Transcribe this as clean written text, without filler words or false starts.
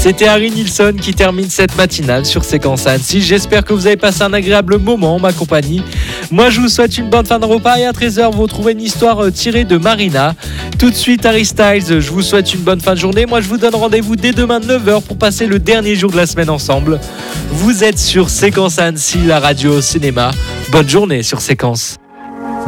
C'était Harry Nilsson qui termine cette matinale sur Séquence Annecy. J'espère que vous avez passé un agréable moment en ma compagnie. Moi, je vous souhaite une bonne fin de repas et à 13h, vous retrouvez une histoire tirée de Marina. Tout de suite, Harry Styles, je vous souhaite une bonne fin de journée. Moi, je vous donne rendez-vous dès demain 9h pour passer le dernier jour de la semaine ensemble. Vous êtes sur Séquence Annecy, la radio au cinéma. Bonne journée sur Séquence.